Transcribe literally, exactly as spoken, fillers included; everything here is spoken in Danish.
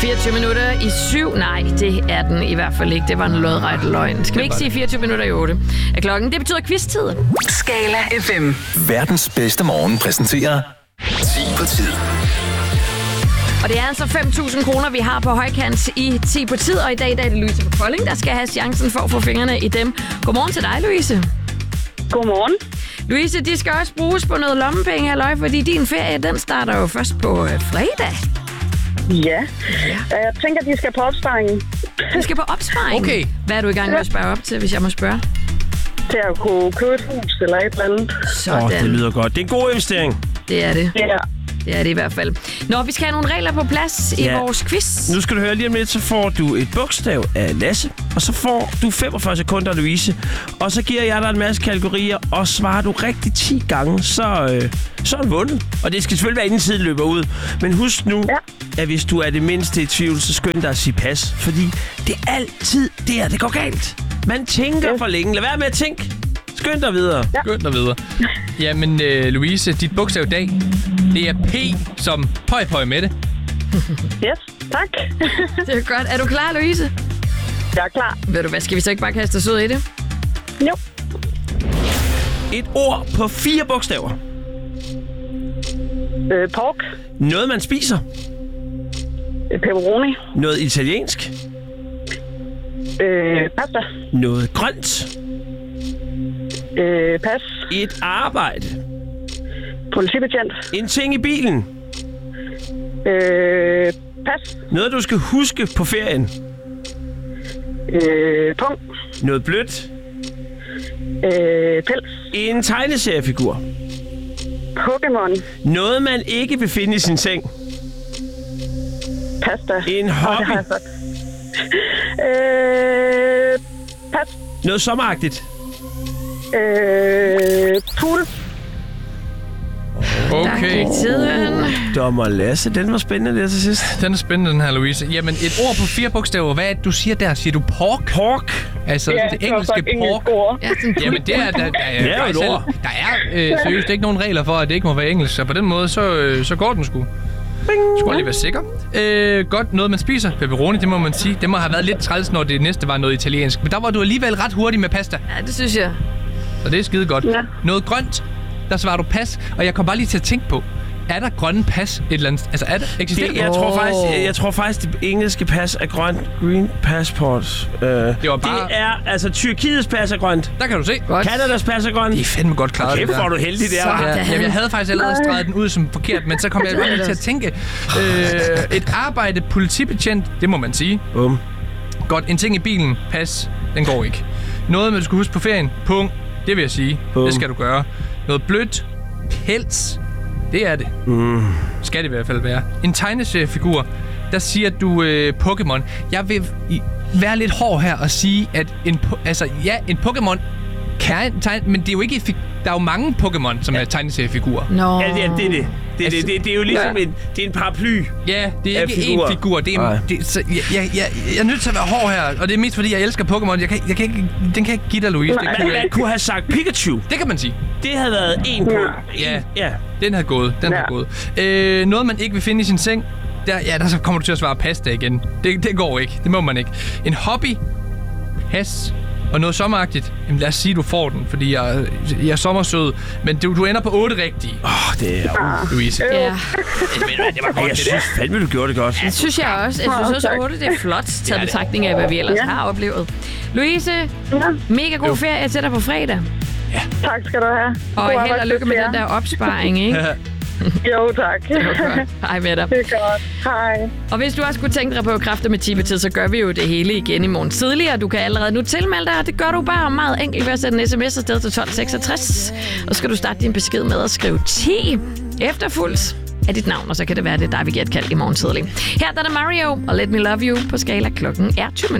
fireogtyve minutter i syv. Nej, det er den i hvert fald ikke. Det var en lodret løgn. Skal vi ikke sige fireogtyve minutter i otte af klokken? Det betyder quiz-tid. Skala F M. Verdens bedste morgen præsenterer ti på tid. Og det er altså fem tusind kroner, vi har på højkant i ti på tid. Og i dag der er det Louise fra Kolding, der skal have chancen for at få fingrene i dem. Godmorgen til dig, Louise. Godmorgen. Louise, de skal også bruges på noget lommepenge, halløj, fordi din ferie, den starter jo først på øh, fredag. Ja. Jeg tænker, de skal på opsparingen. De skal på opsparing? Okay. Hvad er du i gang med at spare op til, hvis jeg må spørge? Til at kunne købe et hus eller et eller andet. Sådan. Åh, det lyder godt. Det er en god investering. Det er det. Ja. Det er det i hvert fald. Nå, vi skal have nogle regler på plads i Ja. vores quiz. Nu skal du høre lige om lidt, så får du et bogstav af Lasse, og så får du femogfyrre sekunder, Louise. Og så giver jeg dig en masse kategorier, og svarer du rigtig ti gange, så, øh, så er du vundet. Og det skal selvfølgelig være inden tiden løber ud. Men husk nu, Ja. at hvis du er det mindste i tvivl, så skynd dig at sige pas. Fordi det er altid der, det går galt. Man tænker for længe. Lad være med at tænke. Skynd dig videre. Ja. Skynd dig videre. Jamen, øh, Louise, dit bogstav i dag, det er P som pøj pøj med det. Yes, tak. Det er godt. Er du klar, Louise? Jeg er klar. Ved du hvad, skal vi så ikke bare kaste os ud i det? Jo. Et ord på fire bogstaver. Øh, pork. Noget, man spiser. Øh, pepperoni. Noget italiensk. Øh, pasta. Noget grønt. Øh, pas. Et arbejde. Politibetjent. En ting i bilen. Øh, pas. Noget, du skal huske på ferien. Øh, pung. Noget blødt. Øh, pels. En tegneseriefigur. Pokémon. Noget, man ikke vil finde i sin seng. Pasta. En Åh, hobby. det har jeg sagt. Øh, pas. Noget sommeragtigt. Øh, pool. Okay. Tiden. Dommer Lasse, den var spændende der til sidst. Den er spændende, den her, Louise. Jamen, et ord på fire bogstaver. Hvad er det, du siger der? Siger du pork? Pork. Altså, Ja, det det var engelske sagt engelsk pork. ord. Ja, sådan Jamen, det er... Der, der, der, Det er jo et selv- ord. Der er øh, seriøst ikke nogen regler for, at det ikke må være engelsk. Så på den måde, så, øh, så går den sgu. Skulle lige være sikker. Øh, godt, noget man spiser. Pepperoni, det må man sige. Det må have været lidt træls, når det næste var noget italiensk. Men der var du alligevel ret hurtig med pasta. Ja, det synes jeg. Så det er skide godt. Ja. Noget grønt, der svarer du pas. Og jeg kom bare lige til at tænke på, er der grønne pas et eller andet? Altså, er det eksisterer? Det, jeg, tror faktisk, jeg tror faktisk, det engelske pas er grønt. Green passport. Uh, det, var bare- det er, altså, Tyrkiets pas er grønt. Der kan du se. Godt. Canadas pas er grønt. Det er fandme godt klaret, Okay, det der. hvor er du heldig der, hva'? Ja, jamen, jeg havde faktisk allerede streget den ud som forkert, men så kom jeg bare lige til at tænke. Øh, et arbejde, politibetjent, det må man sige. Bum. Godt, en ting i bilen, pas, den går ikke. Noget, man skal huske på ferien, pung, det vil jeg sige. Bum. Det skal du gøre. Noget blødt, pels, det er det. Mm. Skal det i hvert fald være. En tegneseriefigur, der siger du øh, Pokémon. Jeg vil i- være lidt hård her og sige, at en, po- altså, ja, en Pokémon kan tegne, men det er jo ikke... Fi- der er jo mange Pokémon, som er tegneseriefigurer. Nå. Ja, det er det. Er det. Det, er det, det, det er jo ligesom Ja. en, det er en paraply. Ja, det er Af ikke figurer. én figur. Det Nej. er, det, så jeg, jeg, jeg, jeg er nødt til at være hård her, og det er mest fordi, jeg elsker Pokémon. Jeg kan, jeg kan ikke, den kan jeg ikke give dig, Louise. Det, Nej. kan, Man kunne have sagt Pikachu. det kan man sige. Det havde været en på. Ja. Ja. Den har gået. Den Ja. har gået. Øh, noget, man ikke vil finde i sin seng. Der, ja, der så kommer du til at svare pasta igen. Det, det går ikke. Det må man ikke. En hobby. Pas. Og noget sommeragtigt. Jamen lad os sige, du får den, fordi jeg, jeg er sommersød. Men du, du ender på otte rigtige, Åh, oh, det er... Louise. Ja, Men, men det var Ej, godt, jeg det der. synes fandme, du gjorde det godt. det synes jeg også. Jeg synes også, at otte det er flot, taget betragtning af, hvad vi ellers Ja. har oplevet. Louise, Ja. mega god ferie til dig på fredag. Tak skal du have. Og God held og lykke med arbejdsdag den der opsparing, ikke? til jer. Jo, tak. Det var godt. Hej med dig. Det er godt. Hej. Og hvis du også kunne tænke dig på kræfter med Tibetid, så gør vi jo det hele igen i morgen tidligere. Du kan allerede nu tilmelde dig, og det gør du bare meget enkelt ved at sætte en sms afsted til tolv seksogtres. Og så skal du starte din besked med at skrive T efterfulgt af dit navn, og så kan det være, det er dig, vi giver et kald i morgen tidlig. Her der er det Mario og Let Me Love You på skala. Klokken er tyve minutter.